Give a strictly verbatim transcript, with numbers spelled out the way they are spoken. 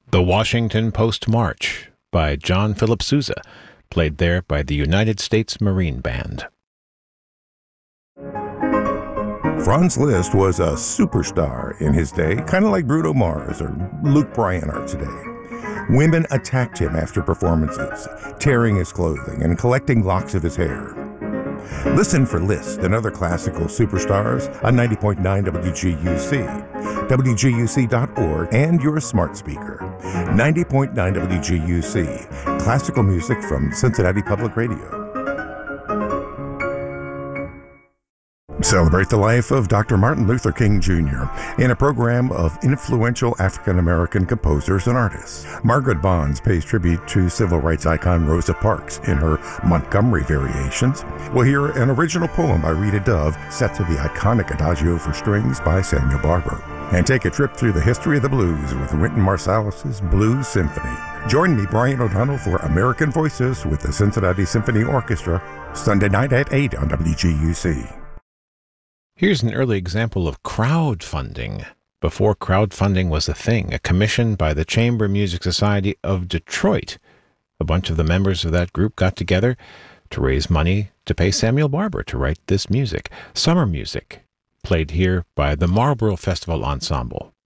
The Washington Post March by John Philip Sousa, played there by the United States Marine Band. Franz Liszt was a superstar in his day, kind of like Bruno Mars or Luke Bryan are today. Women attacked him after performances, tearing his clothing and collecting locks of his hair. Listen for Liszt and other classical superstars on ninety point nine W G U C, W G U C dot org, and your smart speaker. ninety point nine W G U C, classical music from Cincinnati Public Radio. Celebrate the life of Doctor Martin Luther King Junior in a program of influential African-American composers and artists. Margaret Bonds pays tribute to civil rights icon Rosa Parks in her Montgomery Variations. We'll hear an original poem by Rita Dove set to the iconic Adagio for Strings by Samuel Barber. And take a trip through the history of the blues with Wynton Marsalis's Blues Symphony. Join me, Brian O'Donnell, for American Voices with the Cincinnati Symphony Orchestra, Sunday night at eight on W G U C. Here's an early example of crowdfunding. Before crowdfunding was a thing, a commission by the Chamber Music Society of Detroit. A bunch of the members of that group got together to raise money to pay Samuel Barber to write this music. Summer Music, played here by the Marlborough Festival Ensemble.